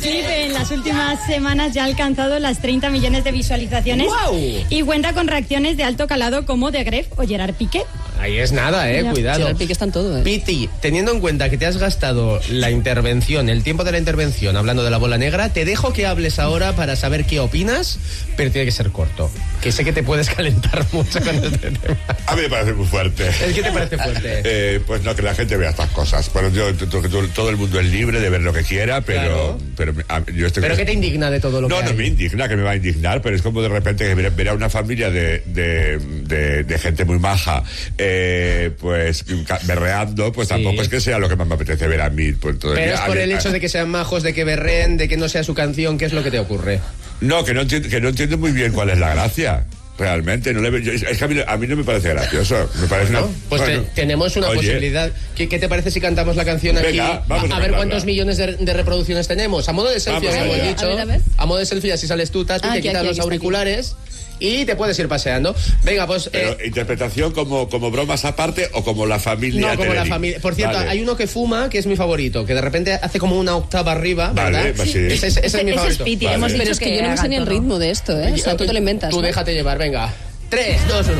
videoclip en las últimas semanas ya ha alcanzado las 30 millones de visualizaciones. ¡Wow! Y cuenta con reacciones de alto calado como de Gref o Gerard Piqué. Ahí es nada, cuidado. Gerard Piqué está en todo, Piti, teniendo en cuenta que te has gastado la intervención, el tiempo de la intervención, hablando de la bola negra, te dejo que hables ahora para saber qué opinas, pero tiene que ser corto. Que sé que te puedes calentar mucho con este tema. A mí me parece muy fuerte. ¿El qué te parece fuerte? Pues no, que la gente vea estas cosas. Bueno, todo el mundo es libre de ver lo que quiera, pero, claro. Yo estoy... ¿Pero qué te indigna de todo lo que hay? No me indigna, que me va a indignar, pero es como de repente que ver a una familia de gente muy maja, pues berreando, pues tampoco es que sea lo que más me apetece ver a mí. Pues, todo pero es por el hecho de que sean majos, de que berreen, de que no sea su canción, ¿qué es lo que te ocurre? No, que no entiendo muy bien cuál es la gracia. Realmente, es que a mí no me parece gracioso. Me parece ¿No? Pues tenemos una posibilidad. ¿Qué te parece si cantamos la canción Venga, aquí? Vamos a ver cuántos millones de reproducciones tenemos. A modo de selfie, como he dicho. A modo de selfie, así sales tú, Taspi, te quitas los auriculares y te puedes ir paseando. Venga, pues... Pero, ¿interpretación como bromas aparte o como la familia? No, como la familia. Por cierto, hay uno que fuma, que es mi favorito, que de repente hace como una octava arriba, ¿verdad? Vale, sí. Ese es mi favorito. Pero es que yo no me sé ni el ritmo de esto, O sea, tú te lo inventas. Tú déjate llevar, venga. 3, 2, 1.